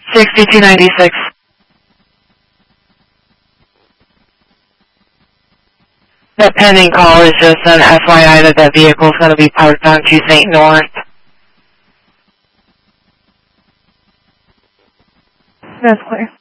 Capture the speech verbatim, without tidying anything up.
sixty-two ninety-six. That pending call is just an F Y I that that vehicle is going to be parked on to Saint North. That's clear.